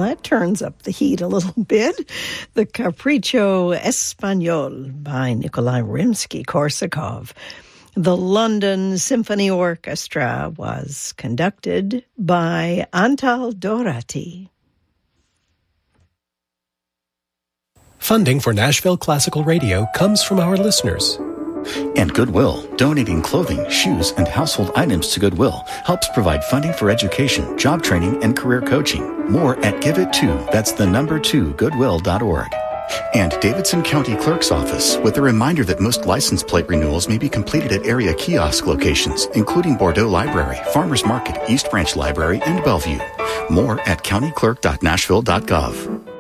Well, that turns up the heat a little bit. The Capriccio Espagnol by Nikolai Rimsky-Korsakov. The London Symphony Orchestra was conducted by Antal Dorati. Funding for Nashville Classical Radio comes from our listeners. And Goodwill, donating clothing, shoes, and household items to Goodwill helps provide funding for education, job training, and career coaching. More at GiveIt2, that's the number 2, goodwill.org. And Davidson County Clerk's Office, with a reminder that most license plate renewals may be completed at area kiosk locations, including Bordeaux Library, Farmers Market, East Branch Library, and Bellevue. More at countyclerk.nashville.gov.